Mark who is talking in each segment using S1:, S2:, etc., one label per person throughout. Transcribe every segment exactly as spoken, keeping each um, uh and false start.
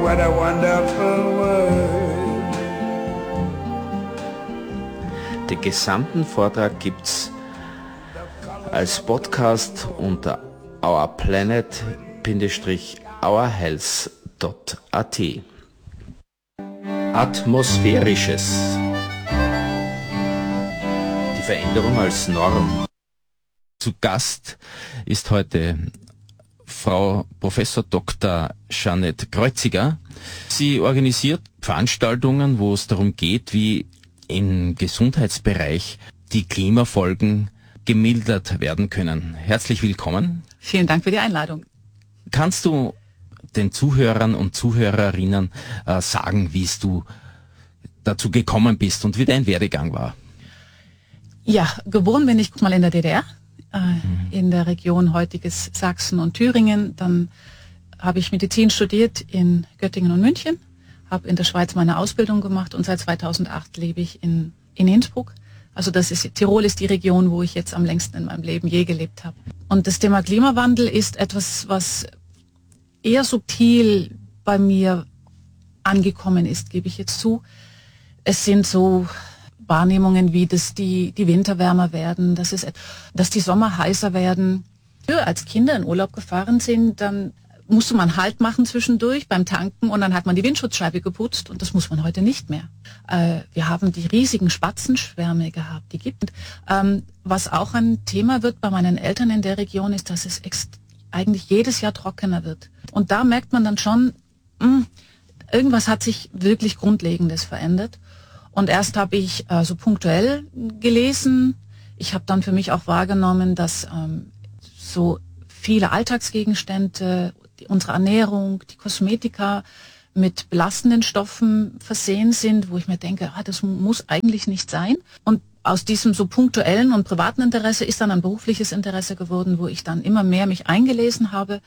S1: what a wonderful world.
S2: Den gesamten Vortrag gibt's als Podcast unter ourplanet Bindestrich ourhealth Punkt a t. Atmosphärisches. Die Veränderung als Norm. Zu Gast ist heute Frau Professor Doktor Jeanette Kreuziger. Sie organisiert Veranstaltungen, wo es darum geht, wie im Gesundheitsbereich die Klimafolgen gemildert werden können. Herzlich willkommen.
S3: Vielen Dank für die Einladung.
S2: Kannst du den Zuhörern und Zuhörerinnen äh, sagen, wie es du dazu gekommen bist und wie dein Werdegang war?
S3: Ja, geboren bin ich mal in der D D R, äh, mhm. in der Region heutiges Sachsen und Thüringen. Dann habe ich Medizin studiert in Göttingen und München, habe in der Schweiz meine Ausbildung gemacht und seit zweitausendacht lebe ich in, in Innsbruck. Also das ist, Tirol ist die Region, wo ich jetzt am längsten in meinem Leben je gelebt habe. Und das Thema Klimawandel ist etwas, was eher subtil bei mir angekommen ist, gebe ich jetzt zu. Es sind so Wahrnehmungen wie, dass die, die Winter wärmer werden, dass, es, dass die Sommer heißer werden. Als Kinder in Urlaub gefahren sind, dann musste man Halt machen zwischendurch beim Tanken und dann hat man die Windschutzscheibe geputzt und das muss man heute nicht mehr. Äh, wir haben die riesigen Spatzenschwärme gehabt, die gibt. Ähm, was auch ein Thema wird bei meinen Eltern in der Region ist, dass es eigentlich jedes Jahr trockener wird. Und da merkt man dann schon, mh, irgendwas hat sich wirklich Grundlegendes verändert. Und erst habe ich äh, so punktuell gelesen. Ich habe dann für mich auch wahrgenommen, dass ähm, so viele Alltagsgegenstände, die, unsere Ernährung, die Kosmetika mit belastenden Stoffen versehen sind, wo ich mir denke, ah, das muss eigentlich nicht sein. Und aus diesem so punktuellen und privaten Interesse ist dann ein berufliches Interesse geworden, wo ich dann immer mehr mich eingelesen habe,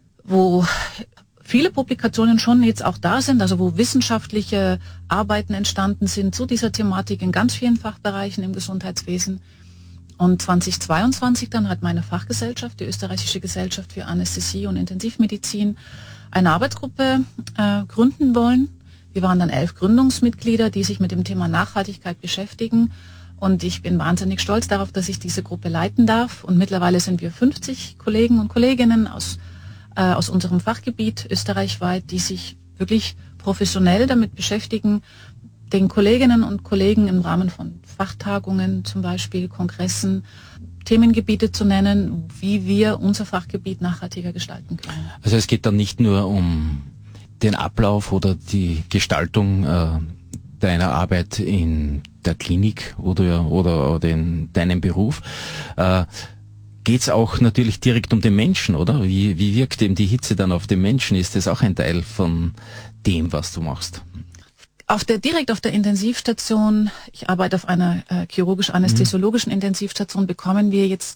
S3: wo viele Publikationen schon jetzt auch da sind, also wo wissenschaftliche Arbeiten entstanden sind zu dieser Thematik in ganz vielen Fachbereichen im Gesundheitswesen. Und zweitausendzweiundzwanzig dann hat meine Fachgesellschaft, die Österreichische Gesellschaft für Anästhesie und Intensivmedizin, eine Arbeitsgruppe äh, gründen wollen. Wir waren dann elf Gründungsmitglieder, die sich mit dem Thema Nachhaltigkeit beschäftigen. Und ich bin wahnsinnig stolz darauf, dass ich diese Gruppe leiten darf. Und mittlerweile sind wir fünfzig Kollegen und Kolleginnen aus, äh, aus unserem Fachgebiet österreichweit, die sich wirklich professionell damit beschäftigen, den Kolleginnen und Kollegen im Rahmen von Fachtagungen, zum Beispiel Kongressen, Themengebiete zu nennen, wie wir unser Fachgebiet nachhaltiger gestalten können.
S2: Also es geht dann nicht nur um den Ablauf oder die Gestaltung äh, deiner Arbeit in der Klinik oder, oder, oder in deinem Beruf. Äh, geht es auch natürlich direkt um den Menschen, oder? Wie, wie wirkt eben die Hitze dann auf den Menschen? Ist das auch ein Teil von dem, was du machst?
S3: Auf der, direkt auf der Intensivstation, ich arbeite auf einer äh, chirurgisch-anästhesiologischen mhm. Intensivstation, bekommen wir jetzt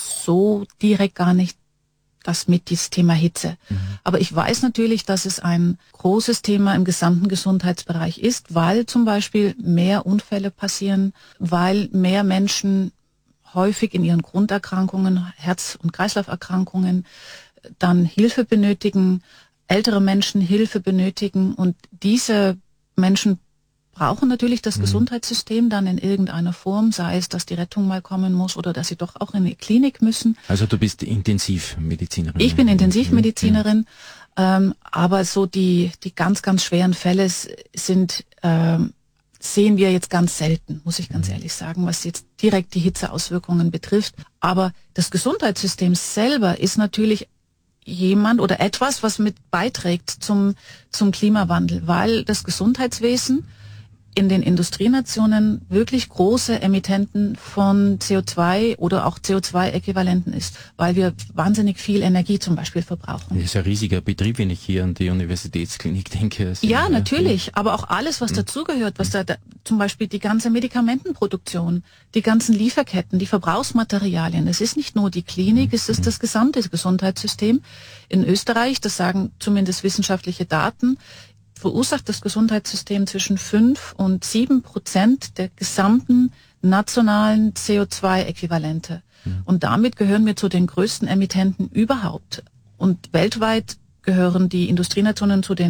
S3: so direkt gar nicht das mit, dieses Thema Hitze. Mhm. Aber ich weiß natürlich, dass es ein großes Thema im gesamten Gesundheitsbereich ist, weil zum Beispiel mehr Unfälle passieren, weil mehr Menschen häufig in ihren Grunderkrankungen, Herz- und Kreislauferkrankungen, dann Hilfe benötigen, ältere Menschen Hilfe benötigen und diese Menschen brauchen natürlich das mhm. Gesundheitssystem dann in irgendeiner Form, sei es, dass die Rettung mal kommen muss oder dass sie doch auch in die Klinik müssen.
S2: Also du bist Intensivmedizinerin.
S3: Ich bin Intensivmedizinerin, mhm. ähm, aber so die die ganz, ganz schweren Fälle sind ähm, sehen wir jetzt ganz selten, muss ich ganz mhm. ehrlich sagen, was jetzt direkt die Hitzeauswirkungen betrifft. Aber das Gesundheitssystem selber ist natürlich jemand oder etwas, was mit beiträgt zum, zum Klimawandel, weil das Gesundheitswesen in den Industrienationen wirklich große Emittenten von C O zwei oder auch C O zwei Äquivalenten ist, weil wir wahnsinnig viel Energie zum Beispiel verbrauchen.
S2: Das ist ein riesiger Betrieb, wenn ich hier an die Universitätsklinik denke.
S3: Ja, natürlich, ja. Aber auch alles, was mhm. dazugehört, was da, da zum Beispiel die ganze Medikamentenproduktion, die ganzen Lieferketten, die Verbrauchsmaterialien. Es ist nicht nur die Klinik, mhm. es ist das gesamte Gesundheitssystem. In Österreich, das sagen zumindest wissenschaftliche Daten, verursacht das Gesundheitssystem zwischen fünf und sieben Prozent der gesamten nationalen C O zwei Äquivalente. Mhm. Und damit gehören wir zu den größten Emittenten überhaupt. Und weltweit gehören die Industrienationen zu den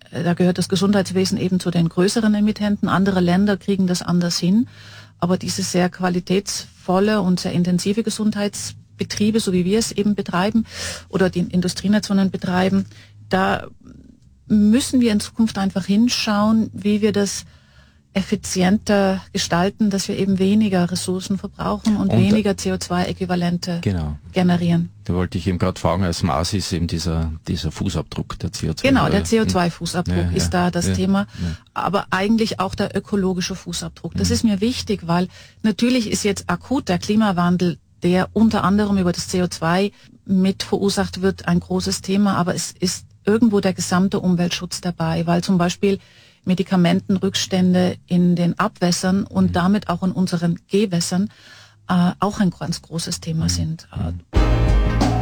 S3: Da gehört das Gesundheitswesen eben zu den größeren Emittenten. Andere Länder kriegen das anders hin. Aber diese sehr qualitätsvolle und sehr intensive Gesundheitsbetriebe, so wie wir es eben betreiben oder die Industrienationen betreiben, da müssen wir in Zukunft einfach hinschauen, wie wir das effizienter gestalten, dass wir eben weniger Ressourcen verbrauchen und, und weniger C O zwei Äquivalente
S2: genau.
S3: generieren.
S2: Da wollte ich eben gerade fragen, als Maß ist eben dieser, dieser Fußabdruck, der C O zwei.
S3: Genau, der C O zwei Fußabdruck ja, ist ja, da das
S2: ja,
S3: Thema,
S2: ja.
S3: aber eigentlich auch der ökologische Fußabdruck. Das mhm. ist mir wichtig, weil natürlich ist jetzt akut der Klimawandel, der unter anderem über das C O zwei mit verursacht wird, ein großes Thema, aber es ist irgendwo der gesamte Umweltschutz dabei, weil zum Beispiel Medikamentenrückstände in den Abwässern und damit auch in unseren Gewässern äh, auch ein ganz großes Thema sind. Äh,